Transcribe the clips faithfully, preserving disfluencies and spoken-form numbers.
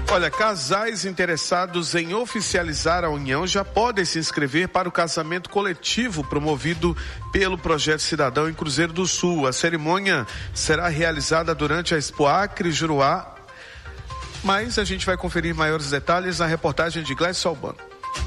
Olha, casais interessados em oficializar a união já podem se inscrever para o casamento coletivo promovido pelo Projeto Cidadão em Cruzeiro do Sul. A cerimônia será realizada durante a Expo Acre Juruá, mas a gente vai conferir maiores detalhes na reportagem de Gleison Albano.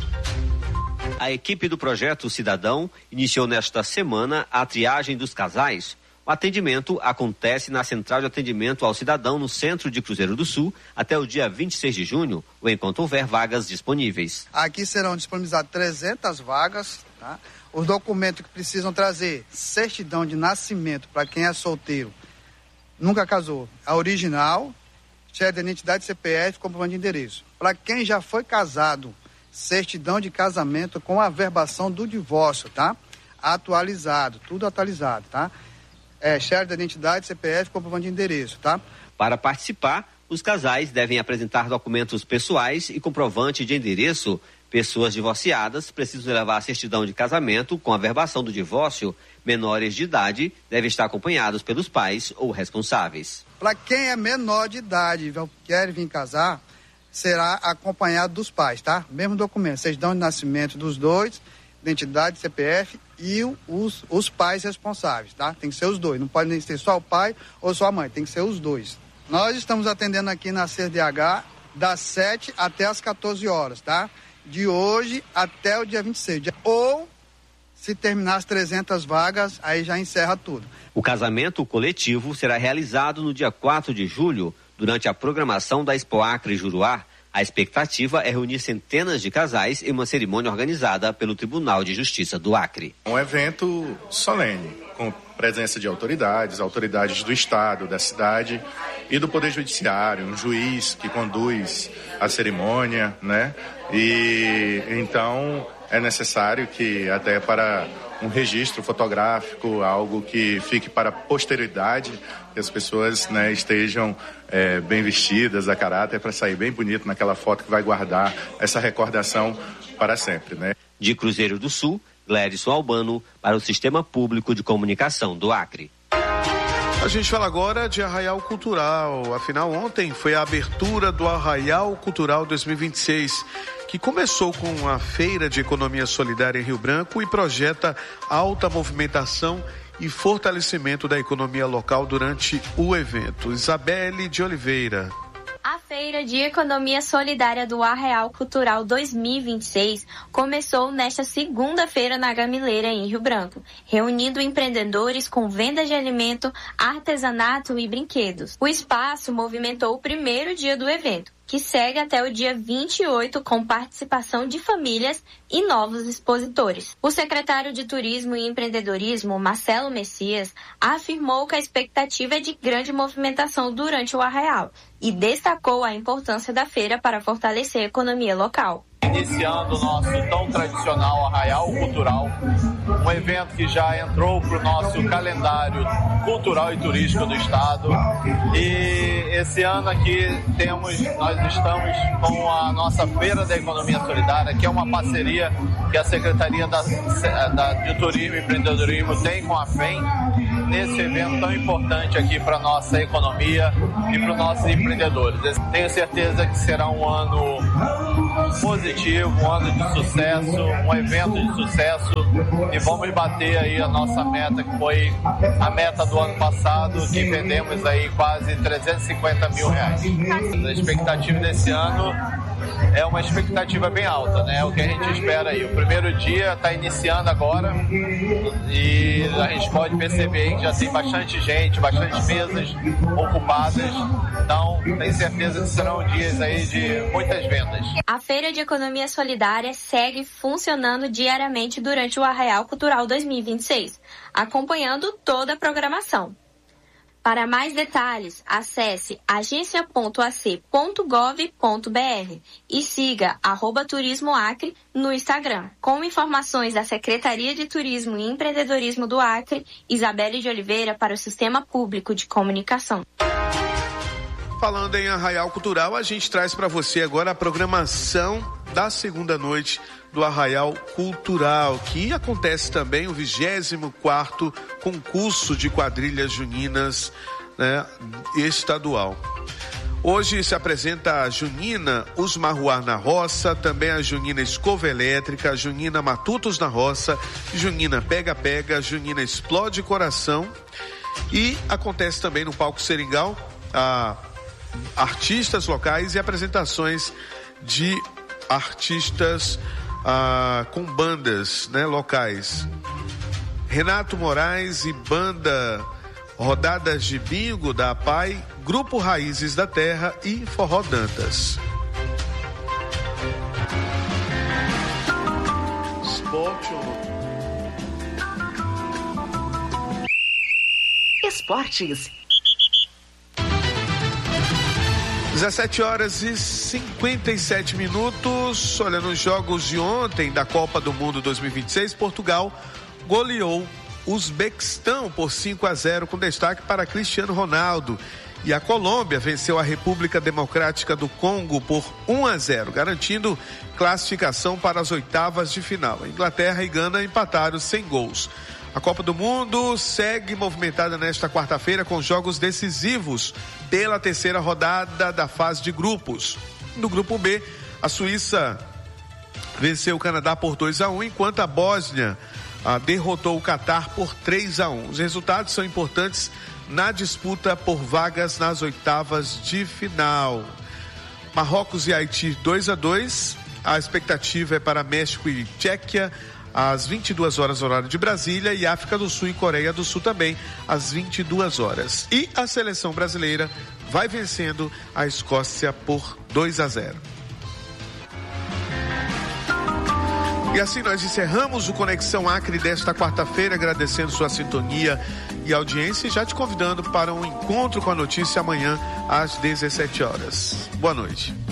A equipe do Projeto Cidadão iniciou nesta semana a triagem dos casais. O atendimento acontece na Central de Atendimento ao Cidadão no centro de Cruzeiro do Sul até o dia vinte e seis de junho, ou enquanto houver vagas disponíveis. Aqui serão disponibilizadas trezentas vagas, tá? Os documentos que precisam trazer: certidão de nascimento para quem é solteiro, nunca casou, a original, cheque de identidade, C P F, comprovante de endereço. Para quem já foi casado, certidão de casamento com averbação do divórcio, tá? Atualizado, tudo atualizado, tá? É, cheque de identidade, C P F, comprovante de endereço, tá? Para participar, os casais devem apresentar documentos pessoais e comprovante de endereço. Pessoas divorciadas precisam levar a certidão de casamento com averbação do divórcio. Menores de idade devem estar acompanhados pelos pais ou responsáveis. Para quem é menor de idade e quer vir casar, será acompanhado dos pais, tá? Mesmo documento, certidão de nascimento dos dois, identidade, C P F e os, os pais responsáveis, tá? Tem que ser os dois, não pode nem ser só o pai ou só a mãe, tem que ser os dois. Nós estamos atendendo aqui na C D H das sete até as quatorze horas, tá? De hoje até o dia vinte e seis. Ou, se terminar as trezentas vagas, aí já encerra tudo. O casamento coletivo será realizado no dia quatro de julho, durante a programação da Expo Acre Juruá. A expectativa é reunir centenas de casais em uma cerimônia organizada pelo Tribunal de Justiça do Acre. Um evento solene, com presença de autoridades, autoridades do Estado, da cidade e do Poder Judiciário, um juiz que conduz a cerimônia, né? E então é necessário que até para um registro fotográfico, algo que fique para a posteridade, que as pessoas, né, estejam é, bem vestidas, a caráter, para sair bem bonito naquela foto que vai guardar essa recordação para sempre, né? De Cruzeiro do Sul, Gleison Albano, para o Sistema Público de Comunicação do Acre. A gente fala agora de Arraial Cultural. Afinal, ontem foi a abertura do Arraial Cultural dois mil e vinte e seis, que começou com a Feira de Economia Solidária em Rio Branco e projeta alta movimentação e fortalecimento da economia local durante o evento. Isabelle de Oliveira. A Feira de Economia Solidária do Arraial Cultural dois mil e vinte e seis começou nesta segunda-feira na Gamileira, em Rio Branco, reunindo empreendedores com venda de alimento, artesanato e brinquedos. O espaço movimentou o primeiro dia do evento, que segue até o dia vinte e oito com participação de famílias e novos expositores. O secretário de Turismo e Empreendedorismo, Marcelo Messias, afirmou que a expectativa é de grande movimentação durante o Arraial e destacou a importância da feira para fortalecer a economia local. Iniciando o nosso tão tradicional Arraial Cultural, um evento que já entrou para o nosso calendário cultural e turístico do estado. E esse ano aqui temos, nós estamos com a nossa Feira da Economia Solidária, que é uma parceria que a Secretaria da, da, de Turismo e Empreendedorismo tem com a F E M, nesse evento tão importante aqui para a nossa economia e para os nossos empreendedores. Tenho certeza que será um ano positivo, um ano de sucesso, um evento de sucesso, e vamos bater aí a nossa meta, que foi a meta do ano passado, que vendemos aí quase trezentos e cinquenta mil reais. A expectativa desse ano é uma expectativa bem alta, né? É o que a gente espera aí. O primeiro dia está iniciando agora e a gente pode perceber aí que já tem bastante gente, bastante mesas ocupadas. Então, tenho certeza que serão dias aí de muitas vendas. A Feira de Economia Solidária segue funcionando diariamente durante o Arraial Cultural dois mil e vinte e seis, acompanhando toda a programação. Para mais detalhes, acesse agência ponto a c ponto gov ponto b r e siga arroba Turismo Acre no Instagram. Com informações da Secretaria de Turismo e Empreendedorismo do Acre, Isabelle de Oliveira para o Sistema Público de Comunicação. Falando em Arraial Cultural, a gente traz para você agora a programação da segunda noite do Arraial Cultural, que acontece também o vigésimo quarto concurso de quadrilhas juninas, né, estadual. Hoje se apresenta a Junina Os Marruá na Roça, também a Junina Escova Elétrica, a Junina Matutos na Roça, Junina Pega Pega, Junina Explode Coração. E acontece também no Palco Seringal a artistas locais e apresentações de artistas ah, com bandas, né, locais. Renato Moraes e banda Rodadas de Bingo da A P A I, Grupo Raízes da Terra e Forró Dantas. Esporte ou Esportes. dezessete horas e cinquenta e sete minutos. Olha, nos jogos de ontem da Copa do Mundo dois mil e vinte e seis, Portugal goleou o Uzbequistão por cinco a zero, com destaque para Cristiano Ronaldo. E a Colômbia venceu a República Democrática do Congo por um a zero, garantindo classificação para as oitavas de final. A Inglaterra e Gana empataram sem gols. A Copa do Mundo segue movimentada nesta quarta-feira com jogos decisivos pela terceira rodada da fase de grupos. No grupo B, a Suíça venceu o Canadá por dois a um, enquanto a Bósnia ah, derrotou o Catar por três a um. Os resultados são importantes na disputa por vagas nas oitavas de final. Marrocos e Haiti dois a dois. A expectativa é para México e Tchequia às vinte e duas horas, horário de Brasília, e África do Sul e Coreia do Sul também às vinte e duas horas. E a seleção brasileira vai vencendo a Escócia por dois a zero. E assim nós encerramos o Conexão Acre desta quarta-feira, agradecendo sua sintonia e audiência e já te convidando para um encontro com a notícia amanhã às dezessete horas. Boa noite.